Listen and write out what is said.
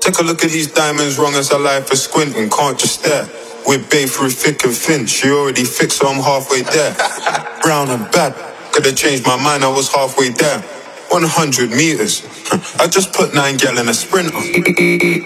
Take a look at these diamonds, wrong as a life for squinting, can't just stare. We're babe through thick and thin, she already fixed, so I'm halfway there. Brown and bad, could've changed my mind, I was halfway there. 100 meters, I just put 9 gal in a sprinter.